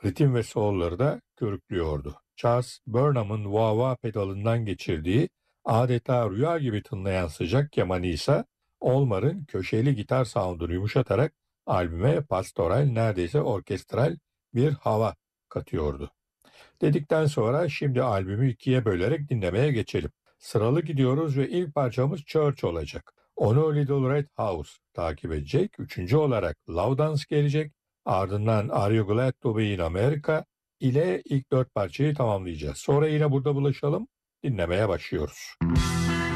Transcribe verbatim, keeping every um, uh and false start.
Ritim ve solları da körüklüyordu. Charles Burnham'ın wah wah pedalından geçirdiği adeta rüya gibi tınlayan sıcak kemanı ise Olmar'ın köşeli gitar soundunu yumuşatarak albüme pastoral, neredeyse orkestral bir hava katıyordu. Dedikten sonra şimdi albümü ikiye bölerek dinlemeye geçelim. Sıralı gidiyoruz ve ilk parçamız Church olacak. Onu Little Red House takip edecek. Üçüncü olarak Love Dance gelecek. Ardından Are You Glad to Be in America ile ilk dört parçayı tamamlayacağız. Sonra yine burada buluşalım. Dinlemeye başlıyoruz.